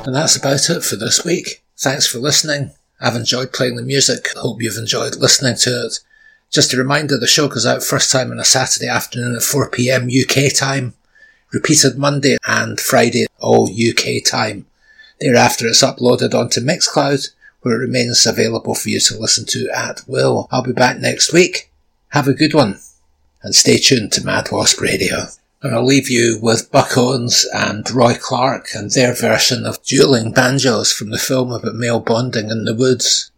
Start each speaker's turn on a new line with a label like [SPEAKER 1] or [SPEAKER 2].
[SPEAKER 1] And that's about it for this week. Thanks for listening. I've enjoyed playing the music. Hope you've enjoyed listening to it. Just a reminder, the show goes out first time on a Saturday afternoon at 4 p.m. UK time. Repeated Monday and Friday, all UK time. Thereafter it's uploaded onto Mixcloud, where it remains available for you to listen to at will. I'll be back next week. Have a good one, and stay tuned to Mad Wasp Radio. And I'll leave you with Buck Owens and Roy Clark and their version of Dueling Banjos from the film about male bonding in the woods.